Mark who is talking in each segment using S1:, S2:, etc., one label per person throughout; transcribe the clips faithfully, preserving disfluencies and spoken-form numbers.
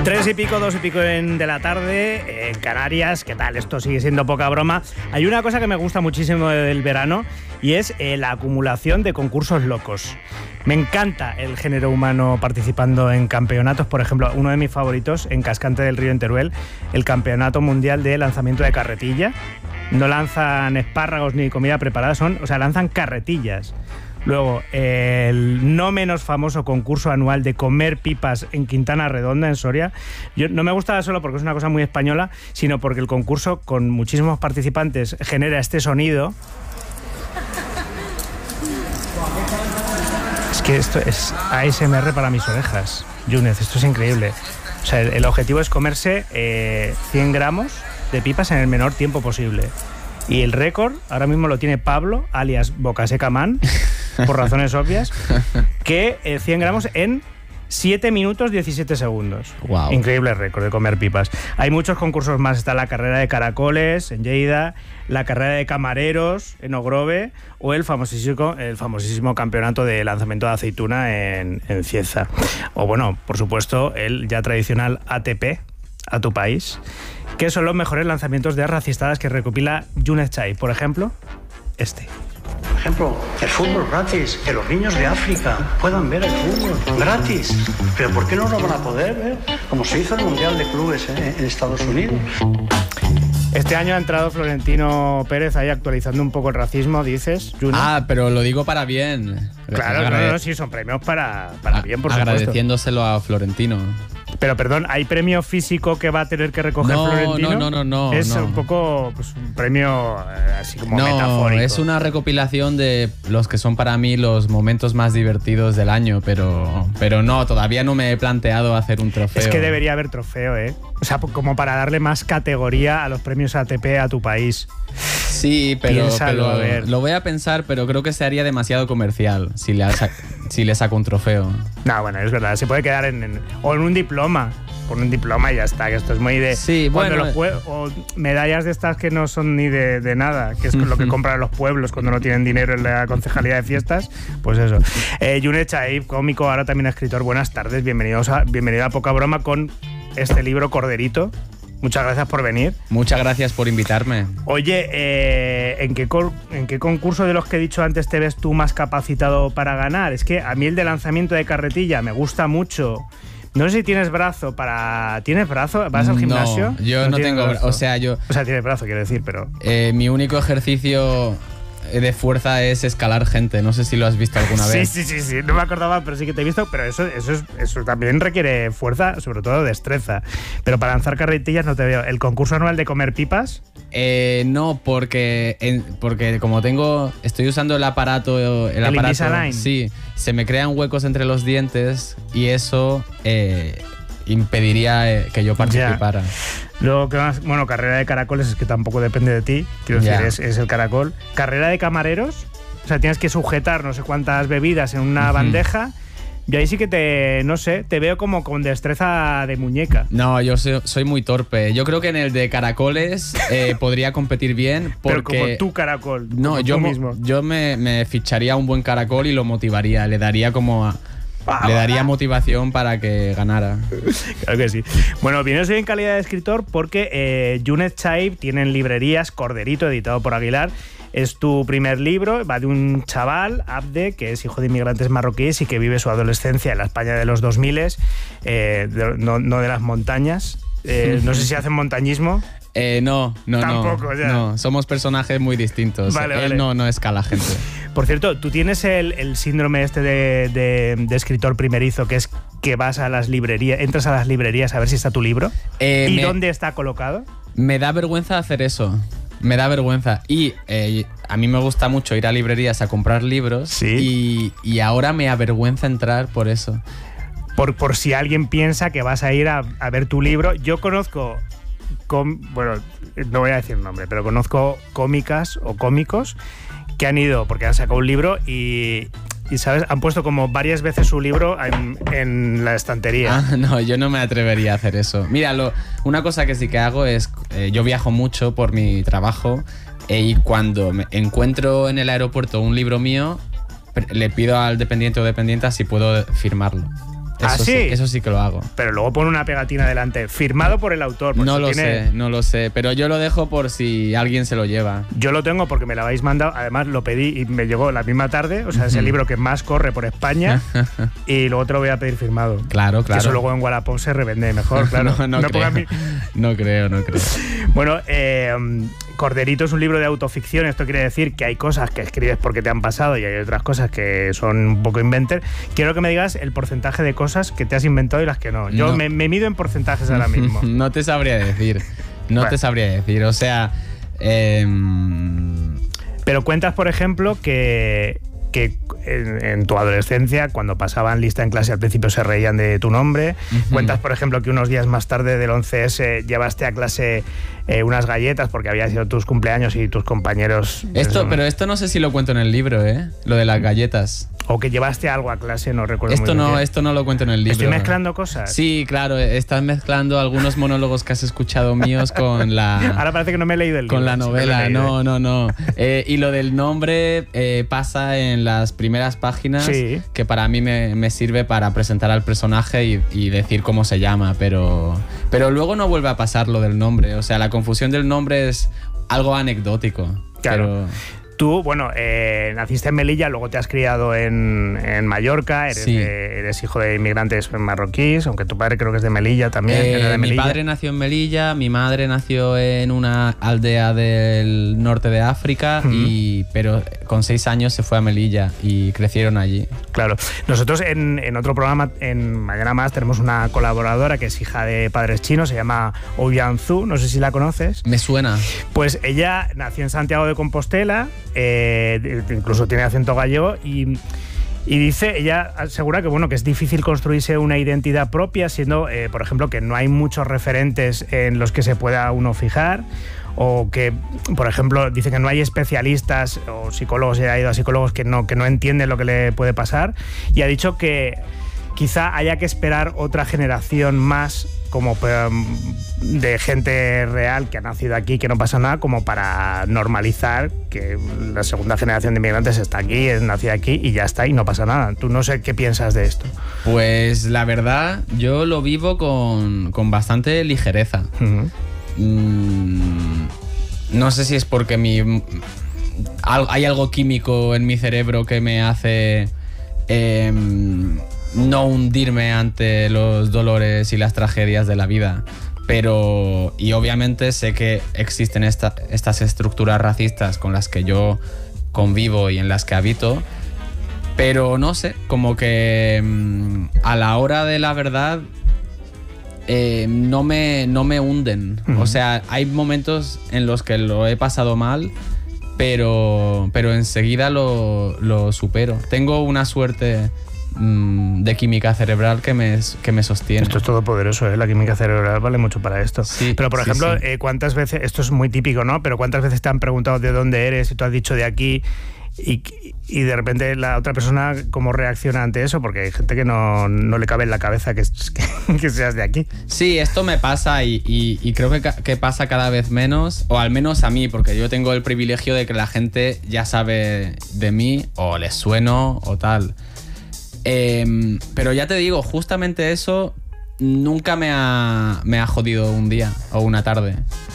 S1: Tres y pico, dos y pico en, de la tarde en Canarias. ¿Qué tal? Esto sigue siendo poca broma. Hay una cosa que me gusta muchísimo del verano y es eh, la acumulación de concursos locos. Me encanta el género humano participando en campeonatos. Por ejemplo, uno de mis favoritos en Cascante del Río, en Teruel, el Campeonato Mundial de Lanzamiento de Carretilla. No lanzan espárragos ni comida preparada, son, o sea, lanzan carretillas. Luego, el no menos famoso concurso anual de comer pipas en Quintana Redonda, en Soria. Yo, no me gusta solo porque es una cosa muy española, sino porque el concurso, con muchísimos participantes, genera este sonido. Es que esto es A S M R para mis orejas, Yúnez, esto es increíble. O sea, el, el objetivo es comerse eh, cien gramos de pipas en el menor tiempo posible. Y el récord ahora mismo lo tiene Pablo, alias Bocaseca Man, por razones obvias, que eh, cien gramos en siete minutos diecisiete segundos.
S2: Wow.
S1: Increíble récord de comer pipas. Hay muchos concursos más. Está la carrera de caracoles en Lleida, la carrera de camareros en Ogrove o el famosísimo, el famosísimo campeonato de lanzamiento de aceituna en, en Cieza. O bueno, por supuesto, el ya tradicional A T P, a tu país, que son los mejores lanzamientos de racistadas que recopila Yúnez Chai. Por ejemplo, este.
S3: Por ejemplo, el fútbol gratis, que los niños de África puedan ver el fútbol gratis. Pero ¿por qué no lo van a poder ver? Como se hizo el Mundial de Clubes ¿eh? en Estados Unidos.
S1: Este año ha entrado Florentino Pérez ahí actualizando un poco el racismo, dices, Junior.
S2: Ah, pero lo digo para bien.
S1: Claro,
S2: Agrade-
S1: no, no, sí, son premios para, para
S2: a-
S1: bien, por supuesto.
S2: Agradeciéndoselo a Florentino.
S1: Pero perdón, ¿hay premio físico que va a tener que recoger
S2: No,
S1: Florentino?
S2: no, no, no, no,
S1: Es
S2: no.
S1: un poco pues, un premio eh, así como
S2: No,
S1: metafórico.
S2: es una recopilación de los que son para mí los momentos más divertidos del año, pero, pero no, todavía no me he planteado hacer un trofeo.
S1: Es que debería haber trofeo, ¿eh? O sea, como para darle más categoría a los premios A T P a tu país.
S2: Sí, pero,
S1: Piénsalo,
S2: pero
S1: a ver.
S2: lo voy a pensar, pero creo que se haría demasiado comercial si le, sa- si le saco un trofeo.
S1: No, bueno, es verdad, se puede quedar en, en- o en un diploma. Por un diploma y ya está, que esto es muy de...
S2: Sí,
S1: cuando
S2: bueno,
S1: los pue- o medallas de estas que no son ni de, de nada, que es lo que compran los pueblos cuando no tienen dinero en la concejalía de fiestas, pues eso. Eh, Yúnez Chai, cómico, ahora también escritor, buenas tardes, bienvenidos a, bienvenido a Poca Broma con este libro Corderito. Muchas gracias por venir.
S2: Muchas gracias por invitarme.
S1: Oye, eh, ¿en, qué cor- ¿en qué concurso de los que he dicho antes te ves tú más capacitado para ganar? Es que a mí el de lanzamiento de carretilla me gusta mucho. No sé si tienes brazo para... ¿Tienes brazo? ¿Vas al gimnasio?
S2: No, yo no,
S1: tienes
S2: tengo brazo. O sea, yo...
S1: O sea, tienes brazo, quiero decir, pero...
S2: Eh, mi único ejercicio de fuerza es escalar gente. No sé si lo has visto alguna
S1: Sí,
S2: vez.
S1: sí, sí, sí. No me acordaba, pero sí que te he visto. Pero eso, eso, es, eso también requiere fuerza, sobre todo destreza. Pero para lanzar carretillas no te veo. ¿El concurso anual de comer pipas?
S2: Eh, no, porque, en- porque como tengo, estoy usando el aparato, el,
S1: ¿El
S2: aparato,
S1: Invisalign?
S2: sí, se me crean huecos entre los dientes y eso eh, impediría eh, que yo participara.
S1: Luego, ¿qué más? Bueno, carrera de caracoles es que tampoco depende de ti. Quiero
S2: Ya.
S1: decir, es, es el caracol. Carrera de camareros. O sea, tienes que sujetar no sé cuántas bebidas en una
S2: Ujú.
S1: bandeja. Y ahí sí que te, no sé, te veo como con destreza de muñeca.
S2: No, yo soy, soy muy torpe. Yo creo que en el de caracoles eh, podría competir bien porque...
S1: Pero como tu caracol.
S2: No,
S1: como
S2: yo,
S1: tú
S2: mo-
S1: mismo.
S2: yo me, me ficharía un buen caracol y lo motivaría. Le daría como... a-
S1: Ah,
S2: le daría motivación para que ganara.
S1: Claro que sí. Bueno, vienes hoy en calidad de escritor porque eh, Yúnez Chai tiene en librerías Corderito, editado por Aguilar. Es tu primer libro, va de un chaval, Abde, que es hijo de inmigrantes marroquíes y que vive su adolescencia en la España de los dos mil, eh, de- no, no de las montañas. Eh, no sé si hacen montañismo.
S2: Eh, no, no,
S1: Tampoco,
S2: no.
S1: ya.
S2: No, somos personajes muy distintos.
S1: Vale,
S2: Él
S1: vale.
S2: no, no escala gente.
S1: Por cierto, tú tienes el, el síndrome este de, de- de escritor primerizo, que es que vas a las librerías, entras a las librerías a ver si está tu libro.
S2: Eh,
S1: ¿Y
S2: me,
S1: dónde está colocado?
S2: me da vergüenza hacer eso. Me da vergüenza. Y eh, a mí me gusta mucho ir a librerías a comprar libros.
S1: Sí.
S2: Y, y ahora me avergüenza entrar por eso.
S1: Por, por si alguien piensa que vas a ir a, a ver tu libro. Yo conozco, com- bueno, no voy a decir nombre, pero conozco cómicas o cómicos que han ido porque han sacado un libro y, y ¿sabes? Han puesto como varias veces su libro en, en la estantería.
S2: Ah, no, yo no me atrevería a hacer eso. Mira, lo, una cosa que sí que hago es, eh, yo viajo mucho por mi trabajo eh, y cuando me encuentro en el aeropuerto un libro mío, pre- le pido al dependiente o dependienta si puedo firmarlo.
S1: ¿Ah,
S2: eso
S1: sí?
S2: Eso sí que lo hago.
S1: Pero luego pone una pegatina delante, firmado por el autor.
S2: No lo
S1: tiene...
S2: sé, no lo sé, pero yo lo dejo por si alguien se lo lleva.
S1: Yo lo tengo porque me lo habéis mandado, además lo pedí y me llegó la misma tarde, o sea, es el libro que más corre por España y luego te lo voy a pedir firmado.
S2: Claro, claro.
S1: Que eso luego en Wallapop se revende mejor, claro.
S2: no, no,
S1: no,
S2: creo.
S1: Mí...
S2: no creo, no creo.
S1: Bueno, eh, Corderito es un libro de autoficción, esto quiere decir que hay cosas que escribes porque te han pasado y hay otras cosas que son un poco inventer. Quiero que me digas el porcentaje de cosas que te has inventado y las que no. Yo
S2: no.
S1: Me, me mido en porcentajes ahora mismo.
S2: No te sabría decir, no bueno. te sabría decir, o sea... Eh...
S1: Pero cuentas, por ejemplo, que... que en, en tu adolescencia, cuando pasaban lista en clase al principio se reían de tu nombre. Uh-huh. Cuentas, por ejemplo, que unos días más tarde del once ese llevaste a clase eh, unas galletas porque había sido tus cumpleaños y tus compañeros...
S2: Esto, pero esto no sé si lo cuento en el libro, ¿eh? Lo de las galletas.
S1: O que llevaste algo a clase, no recuerdo
S2: esto
S1: muy
S2: no,
S1: bien.
S2: Esto no lo cuento en el libro.
S1: ¿Estoy mezclando cosas?
S2: Sí, claro, estás mezclando algunos monólogos que has escuchado míos con la...
S1: Ahora parece que no me he leído el libro.
S2: Con la novela,
S1: sí
S2: no, no, no. Eh, y lo del nombre eh, pasa en las primeras páginas,
S1: sí.
S2: que para mí me, me sirve para presentar al personaje y, y decir cómo se llama, pero, pero luego no vuelve a pasar lo del nombre. O sea, la confusión del nombre es algo anecdótico.
S1: Claro.
S2: Pero...
S1: Tú, bueno, eh, naciste en Melilla, luego te has criado en, en Mallorca, eres,
S2: sí.
S1: de, eres hijo de inmigrantes marroquíes, aunque tu padre creo que es de Melilla también.
S2: Eh,
S1: era de
S2: mi
S1: Melilla.
S2: padre nació en Melilla, mi madre nació en una aldea del norte de África, uh-huh. y, pero con seis años se fue a Melilla y crecieron allí.
S1: Claro. Nosotros en, en otro programa, en Mañana Más, tenemos una colaboradora que es hija de padres chinos, se llama Ouyang Zhu, no sé si la conoces.
S2: Me suena.
S1: Pues ella nació en Santiago de Compostela, Eh, incluso tiene acento gallego y, y dice, ella asegura que bueno, que es difícil construirse una identidad propia siendo, eh, por ejemplo, que no hay muchos referentes en los que se pueda uno fijar, o que, por ejemplo, dice que no hay especialistas o psicólogos, ella ha ido a psicólogos que no, que no entienden lo que le puede pasar, y ha dicho que quizá haya que esperar otra generación más como de gente real que ha nacido aquí, que no pasa nada, como para normalizar que la segunda generación de inmigrantes está aquí, es nacida aquí y ya está, y no pasa nada. Tú no sé qué piensas de esto.
S2: Pues la verdad, yo lo vivo con, con bastante ligereza. Uh-huh. Mm, no sé si es porque mi, hay algo químico en mi cerebro que me hace... Eh, no hundirme ante los dolores y las tragedias de la vida, pero y obviamente sé que existen esta, estas estructuras racistas con las que yo convivo y en las que habito, pero no sé, como que mmm, a la hora de la verdad eh, no me, no me hunden. Uh-huh. O sea, hay momentos en los que lo he pasado mal, pero, pero enseguida lo, lo supero. Tengo una suerte de química cerebral que me, que me sostiene.
S1: Esto es todopoderoso, ¿eh? La química cerebral vale mucho para esto.
S2: Sí,
S1: pero, por
S2: sí,
S1: ejemplo,
S2: sí.
S1: Eh, ¿cuántas veces, esto es muy típico, ¿no? Pero ¿cuántas veces te han preguntado de dónde eres y tú has dicho de aquí? Y, y de repente la otra persona, ¿cómo reacciona ante eso? Porque hay gente que no, no le cabe en la cabeza que, que, que seas de aquí.
S2: Sí, esto me pasa y, y, y creo que, que pasa cada vez menos, o al menos a mí, porque yo tengo el privilegio de que la gente ya sabe de mí, o les sueno, o tal. Eh, pero ya te digo, justamente eso nunca me ha, me ha jodido un día o una tarde.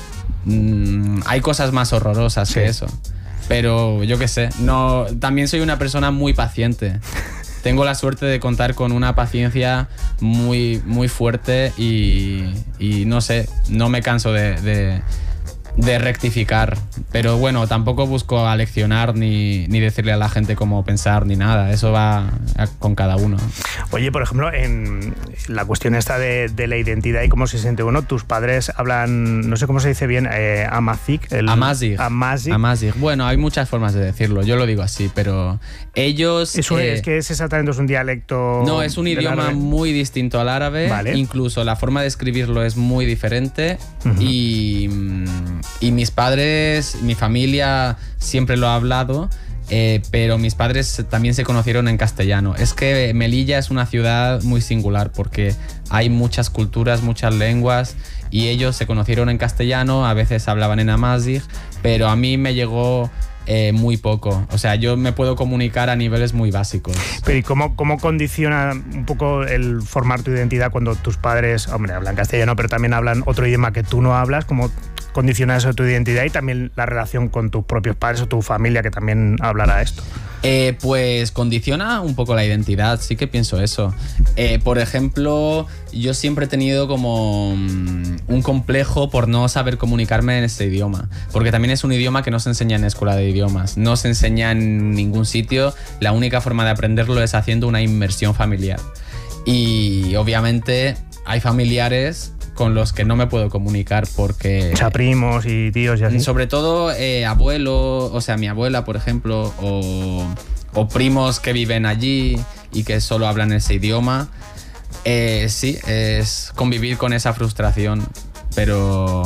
S2: Mm, hay cosas más horrorosas, sí, que eso. Pero yo qué sé, no, también soy una persona muy paciente. Tengo la suerte de contar con una paciencia muy, muy fuerte y, y no sé, no me canso de... de de rectificar, pero bueno, tampoco busco aleccionar ni, ni decirle a la gente cómo pensar ni nada, eso va a, con cada uno.
S1: Oye, por ejemplo, en la cuestión esta de, de la identidad y cómo se siente uno, tus padres hablan, no sé cómo se dice bien, eh, Amazigh. El,
S2: Amazigh.
S1: Amazigh.
S2: Amazigh. Bueno, hay muchas formas de decirlo, yo lo digo así, pero ellos...
S1: Es, un,
S2: eh,
S1: es que es exactamente es un dialecto...
S2: No, es un idioma
S1: árabe.
S2: muy distinto al árabe, vale. Incluso la forma de escribirlo es muy diferente. Uh-huh. y... Y mis padres, mi familia siempre lo ha hablado, eh, pero mis padres también se conocieron en castellano. Es que Melilla es una ciudad muy singular porque hay muchas culturas, muchas lenguas y ellos se conocieron en castellano, a veces hablaban en Amazigh, pero a mí me llegó eh, muy poco. O sea, yo me puedo comunicar a niveles muy básicos.
S1: Pero ¿y cómo, cómo condiciona un poco el formar tu identidad cuando tus padres, hombre, hablan castellano, pero también hablan otro idioma que tú no hablas? ¿Cómo condiciona eso tu identidad y también la relación con tus propios padres o tu familia que también hablará esto?
S2: Eh, pues condiciona un poco la identidad, sí que pienso eso. Eh, por ejemplo, yo siempre he tenido como um, un complejo por no saber comunicarme en este idioma, porque también es un idioma que no se enseña en escuela de idiomas, no se enseña en ningún sitio, la única forma de aprenderlo es haciendo una inmersión familiar. Y obviamente hay familiares con los que no me puedo comunicar porque...
S1: O sea, primos y tíos y así.
S2: Sobre todo eh, abuelo, o sea, mi abuela, por ejemplo, o, o primos que viven allí y que solo hablan ese idioma. Eh, sí, es convivir con esa frustración, pero...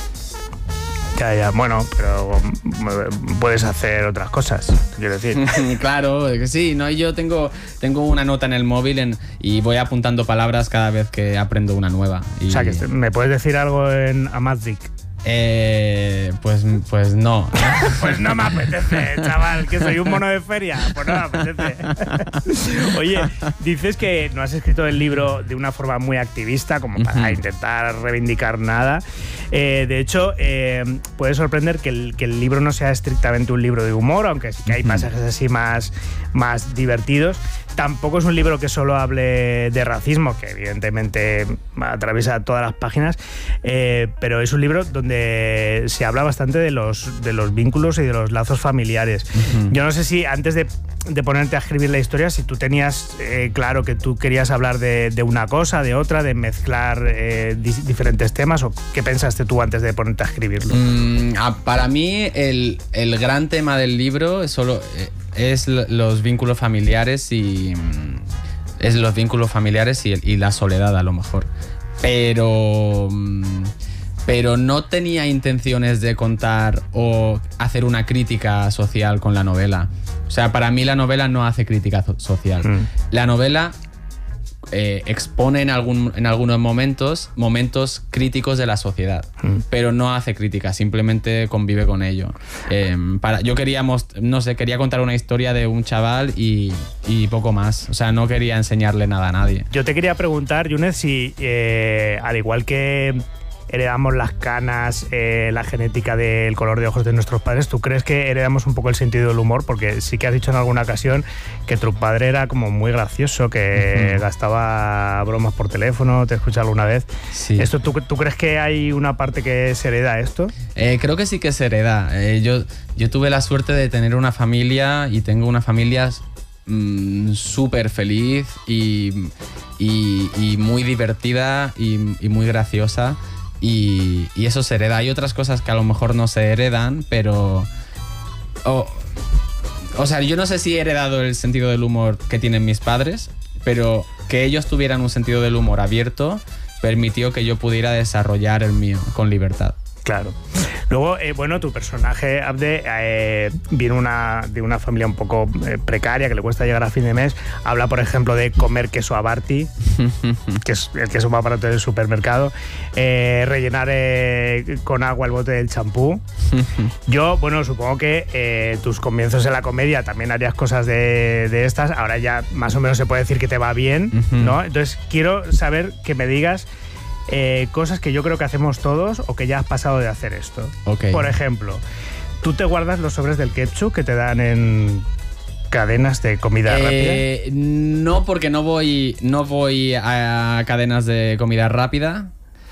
S1: Ya, ya, bueno, pero puedes hacer otras cosas, quiero decir.
S2: Claro, que sí, ¿no? Yo tengo, tengo una nota en el móvil en, y voy apuntando palabras cada vez que aprendo una nueva. Y...
S1: O sea, que ¿me puedes decir algo en Amazigh?
S2: Eh, pues, pues no.
S1: Pues no me apetece, chaval, que soy un mono de feria. Pues no me apetece. Oye, dices que no has escrito el libro de una forma muy activista, como para uh-huh. intentar reivindicar nada. Eh, de hecho, eh, puede sorprender que el, que el libro no sea estrictamente un libro de humor, aunque sí que hay pasajes así más, más divertidos. Tampoco es un libro que solo hable de racismo, que evidentemente atraviesa todas las páginas, eh, pero es un libro donde se habla bastante de los, de los vínculos y de los lazos familiares. Uh-huh. Yo no sé si antes de, de ponerte a escribir la historia, si tú tenías eh, claro que tú querías hablar de, de una cosa, de otra, de mezclar eh, di- diferentes temas, o qué pensaste tú antes de ponerte a escribirlo.
S2: Mm, para mí el, el gran tema del libro es solo... Eh, es los vínculos familiares y es los vínculos familiares y, y la soledad a lo mejor, pero pero no tenía intenciones de contar o hacer una crítica social con la novela. O sea, para mí la novela no hace crítica social. Mm. La novela Eh, expone en, algún, en algunos momentos momentos críticos de la sociedad, mm. pero no hace crítica, simplemente convive con ello. Eh, para, yo quería, most- no sé, quería contar una historia de un chaval y, y poco más. O sea, no quería enseñarle nada a nadie.
S1: Yo te quería preguntar, Younes, si eh, al igual que heredamos las canas, eh, la genética del color de ojos de nuestros padres, ¿tú crees que heredamos un poco el sentido del humor? Porque sí que has dicho en alguna ocasión que tu padre era como muy gracioso, que uh-huh. gastaba bromas por teléfono, ¿te he escuchado alguna vez?
S2: Sí.
S1: ¿Esto, ¿tú, ¿Tú crees que hay una parte que se hereda esto?
S2: Eh, creo que sí que se hereda. Eh, yo, yo tuve la suerte de tener una familia y tengo una familia mmm, súper feliz y, y, y muy divertida y, y muy graciosa. Y, y eso se hereda. Hay otras cosas que a lo mejor no se heredan, pero... Oh, o sea, yo no sé si he heredado el sentido del humor que tienen mis padres, pero que ellos tuvieran un sentido del humor abierto permitió que yo pudiera desarrollar el mío con libertad.
S1: Claro. Luego, eh, bueno, tu personaje, Abde, eh, viene una, de una familia un poco eh, precaria, que le cuesta llegar a fin de mes. Habla, por ejemplo, de comer queso Abarty, que es el queso más barato del supermercado, eh, rellenar eh, con agua el bote del champú. Yo, bueno, supongo que eh, tus comienzos en la comedia también harías cosas de, de estas. Ahora ya más o menos se puede decir que te va bien, ¿no? Entonces, quiero saber que me digas Eh, cosas que yo creo que hacemos todos o que ya has pasado de hacer esto.
S2: Okay.
S1: Por ejemplo, ¿tú te guardas los sobres del ketchup que te dan en cadenas de comida
S2: eh,
S1: rápida?
S2: No, porque no voy, no voy a cadenas de comida rápida,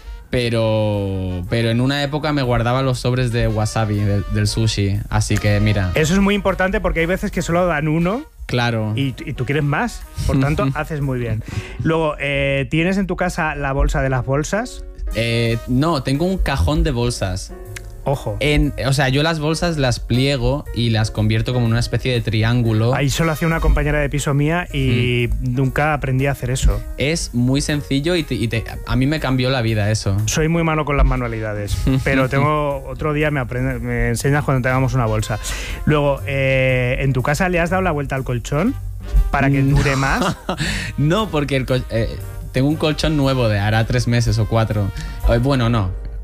S2: pero, pero en una época me guardaba los sobres de wasabi, del, del sushi, así que mira.
S1: Eso es muy importante porque hay veces que solo dan uno.
S2: Claro.
S1: Y, y tú quieres más, por tanto, haces muy bien. Luego, eh, ¿tienes en tu casa la bolsa de las bolsas?
S2: Eh, no, tengo un cajón de bolsas.
S1: Ojo.
S2: En, o sea, yo las bolsas las pliego y las convierto como en una especie de triángulo.
S1: Ahí solo hacía una compañera de piso mía y mm. nunca aprendí a hacer eso.
S2: Es muy sencillo y, te, y te, a mí me cambió la vida eso.
S1: Soy muy malo con las manualidades, pero tengo otro día me, aprende, me enseñas cuando tengamos una bolsa. Luego, eh, ¿en tu casa le has dado la vuelta al colchón para que dure más?
S2: No, porque el, eh, tengo un colchón nuevo de hará tres meses o cuatro. Bueno, no. ¿Qué?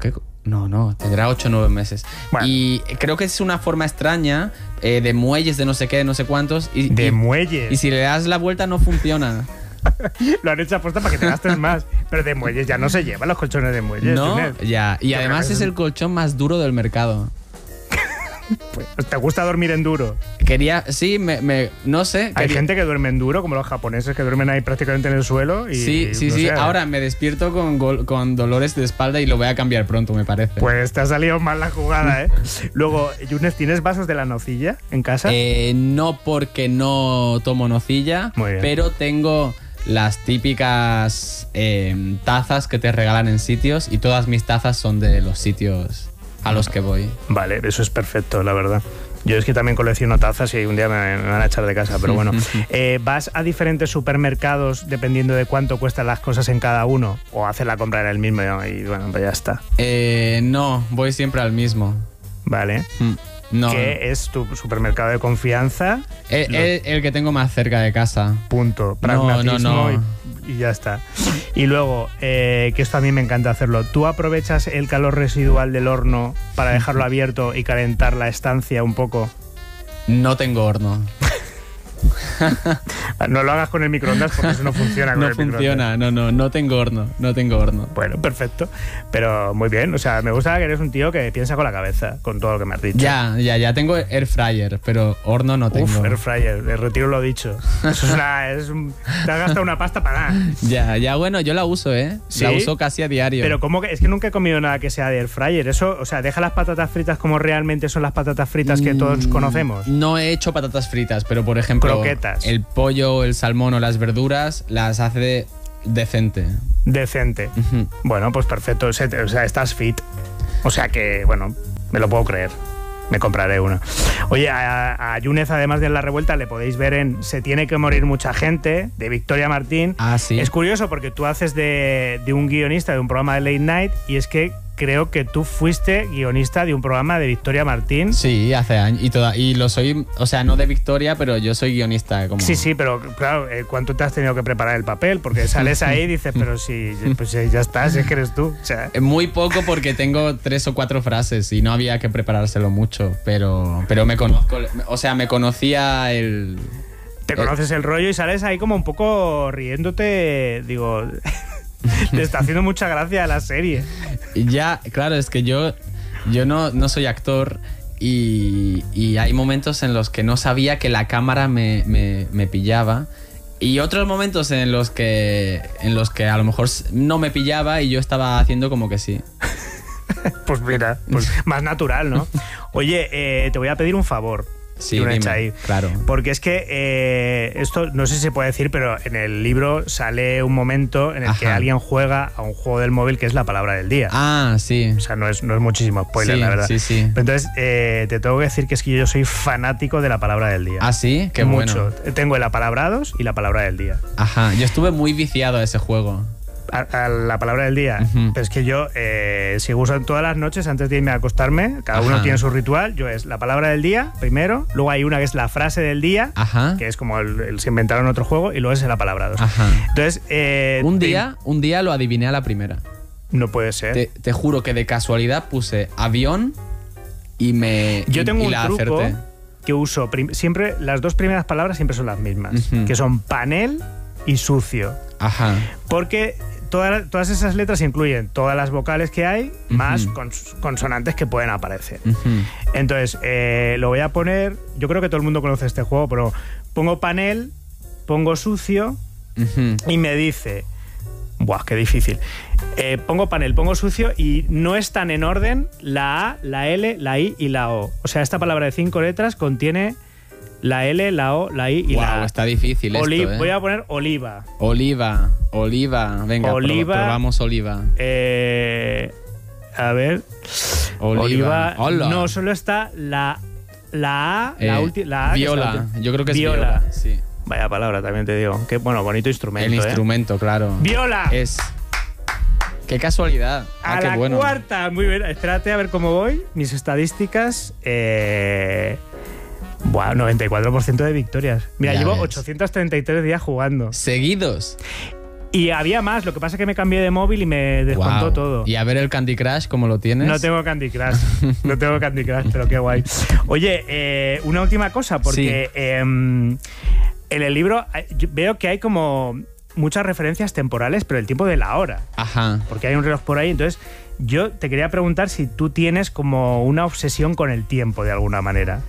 S2: No, no, tendrá ocho o nueve meses.
S1: Bueno.
S2: Y creo que es una forma extraña eh, de muelles de no sé qué, de no sé cuántos. Y,
S1: De
S2: y,
S1: muelles.
S2: Y si le das la vuelta no funciona.
S1: Lo han hecho apuesta para que te gastes más. Pero de muelles ya no se llevan los colchones de muelles.
S2: No,
S1: Junet.
S2: ya. Y
S1: Yo
S2: además
S1: creo que
S2: es el colchón más duro del mercado.
S1: Pues, ¿te gusta dormir en duro?
S2: Quería, sí, me, me no sé.
S1: Hay
S2: quería-
S1: gente que duerme en duro, como los japoneses, que duermen ahí prácticamente en el suelo. Y,
S2: Sí, sí,
S1: no
S2: sí.
S1: sé,
S2: Ahora me despierto con, gol- con dolores de espalda y lo voy a cambiar pronto, me parece.
S1: Pues te ha salido mal la jugada, ¿eh? Luego, Yunes, ¿tienes vasos de la nocilla en casa?
S2: Eh, no porque no tomo nocilla,
S1: Muy bien.
S2: pero tengo las típicas eh, tazas que te regalan en sitios y todas mis tazas son de los sitios a los que voy.
S1: Vale, eso es perfecto, la verdad. Yo es que también colecciono tazas y un día me, me van a echar de casa, pero bueno. Eh, ¿Vas a diferentes supermercados dependiendo de cuánto cuestan las cosas en cada uno? ¿O haces la compra en el mismo y bueno, pues ya está?
S2: Eh, no, voy siempre al mismo.
S1: Vale.
S2: Mm, No.
S1: ¿Qué es tu supermercado de confianza?
S2: El,
S1: Lo-
S2: el- el que tengo más cerca de casa.
S1: Punto.
S2: No,
S1: Pragmatismo
S2: no, no.
S1: Y, y ya está. Y luego, eh, que esto a mí me encanta hacerlo, ¿tú aprovechas el calor residual del horno para dejarlo abierto y calentar la estancia un poco?
S2: No tengo horno.
S1: No lo hagas con el microondas porque eso no funciona con
S2: No
S1: el microondas.
S2: funciona, no, no, no tengo horno, no tengo horno.
S1: Bueno, perfecto. Pero muy bien, o sea, me gusta que eres un tío que piensa con la cabeza, con todo lo que me has dicho.
S2: Ya, ya, ya tengo air fryer, pero horno no tengo.
S1: Uf, air fryer, el retiro lo dicho. Eso es una... Es un, te has gastado una pasta para nada.
S2: Ya, ya, bueno, yo la uso, ¿eh?
S1: ¿Sí?
S2: La uso casi a diario.
S1: Pero ¿cómo que? Es que nunca he comido nada que sea de air fryer. Eso, o sea, deja las patatas fritas como realmente son las patatas fritas que todos
S2: Mm,
S1: conocemos.
S2: No he hecho patatas fritas, pero por ejemplo,
S1: Croquetas.
S2: el pollo, el salmón o las verduras las hace de- decente.
S1: Decente.
S2: Ujú.
S1: Bueno, pues perfecto. O sea, o sea, estás fit. O sea que, bueno, me lo puedo creer. Me compraré una. Oye, a, a Yúnez, además de La Revuelta, le podéis ver en Se tiene que morir mucha gente, de Victoria Martín.
S2: Ah, sí.
S1: Es curioso porque tú haces de, de un guionista de un programa de Late Night y es que creo que tú fuiste guionista de un programa de Victoria Martín.
S2: Sí, hace años. Y, toda, y lo soy, o sea, no de Victoria, pero yo soy guionista. Como...
S1: Sí, sí, pero claro, eh, ¿cuánto te has tenido que preparar el papel? Porque sales ahí y dices, pero si pues eh, ya estás, es que eres tú. O sea,
S2: Muy poco porque tengo tres o cuatro frases y no había que preparárselo mucho, pero, pero me conozco, o sea, me conocía el...
S1: te conoces el rollo y sales ahí como un poco riéndote, digo, te está haciendo mucha gracia la serie.
S2: Ya, claro, es que yo, yo no, no soy actor y, y hay momentos en los que no sabía que la cámara me, me, me pillaba y otros momentos en los que en los que a lo mejor no me pillaba y yo estaba haciendo como que sí.
S1: Pues mira, pues más natural, ¿no? Oye, eh, te voy a pedir un favor.
S2: Sí,
S1: y una
S2: dime,
S1: hecha ahí.
S2: claro.
S1: Porque es que eh, esto no sé si se puede decir, pero en el libro sale un momento en el que
S2: Ajá.
S1: alguien juega a un juego del móvil que es la palabra del día.
S2: Ah, sí.
S1: O sea, no es, no es muchísimo spoiler,
S2: Sí,
S1: la verdad.
S2: sí, sí.
S1: Pero entonces, eh, te tengo que decir que es que yo soy fanático de la palabra del día.
S2: Ah, sí, qué
S1: Mucho.
S2: bueno.
S1: Tengo el apalabrados y la palabra del día.
S2: Ajá, yo estuve muy viciado a ese juego.
S1: A, a la palabra del día.
S2: Ujú.
S1: Pero es que yo eh, sigo usando todas las noches antes de irme a acostarme. Cada uno
S2: Ajá.
S1: tiene su ritual. Yo es la palabra del día primero. Luego hay una que es la frase del día,
S2: Ajá.
S1: que es como el, el- se inventaron otro juego. Y luego es el apalabrados.
S2: Ajá.
S1: Entonces, eh,
S2: Un
S1: te-
S2: día, un día lo adiviné a la primera.
S1: no puede ser.
S2: Te, te juro que de casualidad puse avión y me
S1: Yo
S2: y-
S1: tengo
S2: y
S1: un
S2: la
S1: truco
S2: acerté.
S1: que uso. prim- Siempre, las dos primeras palabras siempre son las mismas.
S2: Ujú.
S1: Que son panel y sucio.
S2: Ajá.
S1: Porque toda- todas esas letras incluyen todas las vocales que hay, más
S2: Ujú.
S1: cons- consonantes que pueden aparecer.
S2: Ujú.
S1: Entonces, eh, lo voy a poner. Yo creo que todo el mundo conoce este juego, pero pongo panel, pongo sucio
S2: Ujú.
S1: y me dice. Buah, qué difícil. Eh, pongo panel, pongo sucio y no están en orden la A, la L, la I y la O. O sea, esta palabra de cinco letras contiene la L, la O, la I y
S2: Guau,
S1: la A.
S2: está difícil
S1: Oli-
S2: esto, ¿eh?
S1: Voy a poner oliva.
S2: Oliva, oliva. Venga,
S1: Oliva.
S2: proba- probamos oliva.
S1: Eh, a ver.
S2: Oliva. Hola.
S1: No, solo está la, la A, la
S2: Eh,
S1: última. La A que es la
S2: viola.
S1: última.
S2: Yo creo que es
S1: Viola.
S2: viola. Sí.
S1: Vaya palabra, también te digo. Qué bueno, bonito instrumento.
S2: El
S1: ¿eh?
S2: instrumento, claro.
S1: ¡Viola!
S2: Es. Qué casualidad.
S1: A
S2: Ah, qué
S1: la
S2: bueno.
S1: cuarta, muy bien. Espérate a ver cómo voy. Mis estadísticas. Eh... Buah, noventa y cuatro por ciento de victorias. Mira,
S2: Ya
S1: llevo
S2: ves.
S1: ochocientos treinta y tres días jugando.
S2: Seguidos.
S1: Y había más, lo que pasa es que me cambié de móvil y me descontó
S2: Guau.
S1: todo.
S2: Y a ver el Candy Crush, ¿cómo lo tienes?
S1: No tengo Candy Crush, no tengo Candy Crush, pero qué guay. Oye, eh, una última cosa, porque
S2: Sí.
S1: eh, en el libro yo veo que hay como muchas referencias temporales, pero el tiempo de la hora.
S2: Ajá.
S1: Porque hay un reloj por ahí, entonces yo te quería preguntar si tú tienes como una obsesión con el tiempo de alguna manera.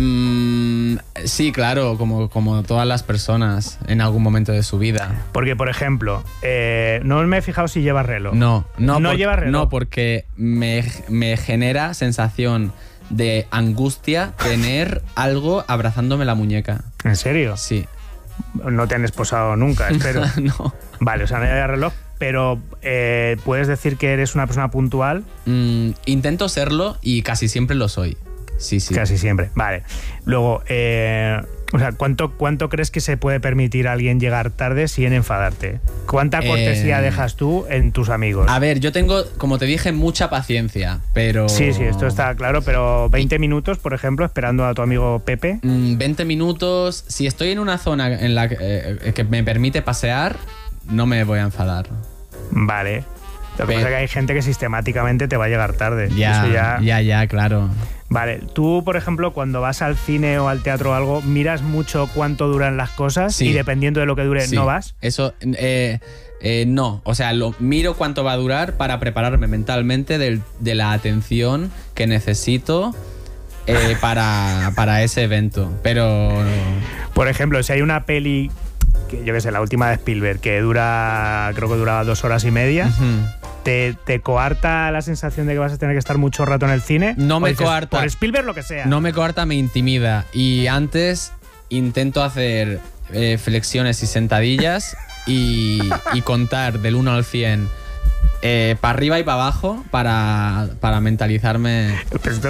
S2: Mm, sí, claro, como, como todas las personas en algún momento de su vida.
S1: Porque, por ejemplo, eh, no me he fijado si llevas reloj.
S2: No, no,
S1: No
S2: por-
S1: lleva reloj.
S2: No, porque me, me genera sensación de angustia tener algo abrazándome la muñeca.
S1: ¿En serio?
S2: Sí.
S1: No te han esposado nunca, espero.
S2: No.
S1: Vale, o sea, no llevas reloj, pero eh, puedes decir que eres una persona puntual.
S2: Mm, intento serlo y casi siempre lo soy. Sí, sí.
S1: Casi siempre. Vale. Luego, eh, o sea, ¿cuánto, ¿cuánto crees que se puede permitir a alguien llegar tarde sin enfadarte? ¿Cuánta cortesía
S2: Eh,
S1: dejas tú en tus amigos?
S2: A ver, yo tengo, como te dije, mucha paciencia, pero...
S1: Sí, sí, esto está claro, pero veinte minutos, por ejemplo, esperando a tu amigo Pepe.
S2: Mm, veinte minutos. Si estoy en una zona en la que, eh, que me permite pasear, no me voy a enfadar.
S1: Vale. Lo que
S2: Pero-
S1: pasa es que hay gente que sistemáticamente te va a llegar tarde.
S2: Ya,
S1: Eso ya...
S2: ya, ya, claro.
S1: Vale, tú, por ejemplo, cuando vas al cine o al teatro o algo, miras mucho cuánto duran las cosas
S2: Sí.
S1: y dependiendo de lo que dure,
S2: Sí.
S1: no vas.
S2: Eso, eh, eh, no. O sea, lo miro cuánto va a durar para prepararme mentalmente del- de la atención que necesito eh, para, para ese evento. Pero...
S1: Por ejemplo, si hay una peli, que yo qué sé, la última de Spielberg, que dura, creo que duraba dos horas y media,
S2: Ujú.
S1: ¿te, te coarta la sensación de que vas a tener que estar mucho rato en el cine?
S2: No
S1: ¿O
S2: me
S1: dices,
S2: coarta.
S1: Por Spielberg, lo que sea.
S2: No me coarta, me intimida. Y antes intento hacer eh, flexiones y sentadillas y, y contar del uno al cien eh, para arriba y para abajo para, para mentalizarme.
S1: Pero esto,